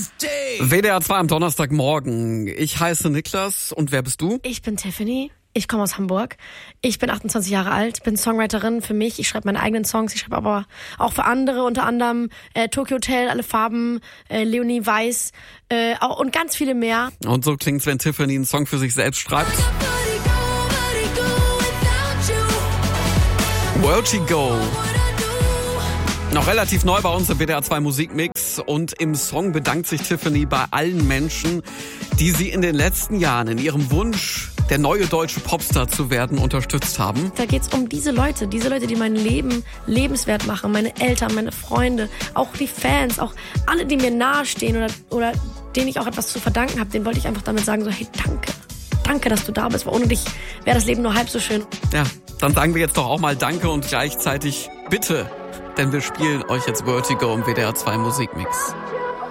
WDR 2 am Donnerstagmorgen. Ich heiße Niklas und wer bist du? Ich bin Tiffany. Ich komme aus Hamburg. Ich bin 28 Jahre alt, bin Songwriterin für mich. Ich schreibe meine eigenen Songs. Ich schreibe aber auch für andere, unter anderem Tokyo Hotel, Alle Farben, Leonie Weiß und ganz viele mehr. Und so klingt's, wenn Tiffany einen Song für sich selbst schreibt. Vertigo. Noch relativ neu bei uns im WDR 2 Musikmix und im Song bedankt sich Tiffany bei allen Menschen, die sie in den letzten Jahren in ihrem Wunsch, der neue deutsche Popstar zu werden, unterstützt haben. Da geht's um diese Leute, die mein Leben lebenswert machen, meine Eltern, meine Freunde, auch die Fans, auch alle, die mir nahestehen oder denen ich auch etwas zu verdanken habe, denen wollte ich einfach damit sagen, so hey, danke, dass du da bist, weil ohne dich wäre das Leben nur halb so schön. Ja, dann sagen wir jetzt doch auch mal Danke und gleichzeitig bitte, denn wir spielen euch jetzt Vertigo im WDR 2 Musikmix.